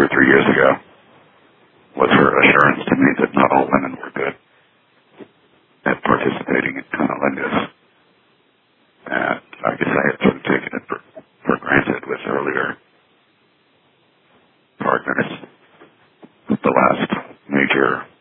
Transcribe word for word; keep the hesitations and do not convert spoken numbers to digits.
or three years ago was her assurance to me that not all women were good at participating in cunnilingus. And I guess I had sort of taken it for, for granted with earlier partners. The last major